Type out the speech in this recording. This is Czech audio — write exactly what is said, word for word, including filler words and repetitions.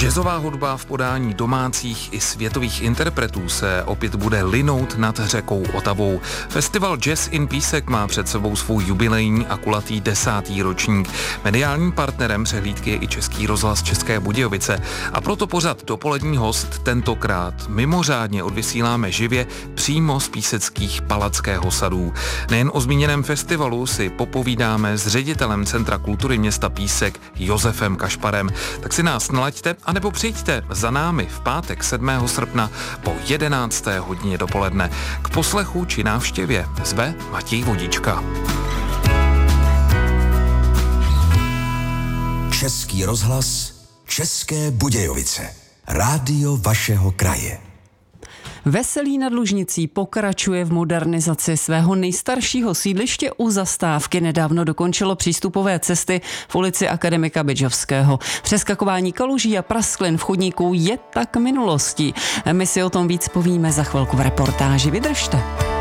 Jazzová hudba v podání domácích i světových interpretů se opět bude linout nad řekou Otavou. Festival Jazz in Písek má před sebou svůj jubilejní a kulatý desátý ročník. Mediálním partnerem přehlídky je i Český rozhlas České Budějovice a proto pořad Dopolední host tentokrát mimořádně odvysíláme živě přímo z píseckých Palackého sadů. Nejen o zmíněném festivalu si popovídáme s ředitelem Centra kultury města Písek Josefem Kašparem. Tak si nás nalaďte a nebo přijďte za námi v pátek sedmého srpna po jedenácté hodině dopoledne. K poslechu či návštěvě zve Matěj Vodička. Český rozhlas, České Budějovice. Rádio vašeho kraje. Veselí nad Lužnicí pokračuje v modernizaci svého nejstaršího sídliště u zastávky. Nedávno dokončilo přístupové cesty v ulici Akademika Bydžovského. Přeskakování kaluží a prasklin v chodníku je tak minulostí. My si o tom víc povíme za chvilku v reportáži. Vydržte.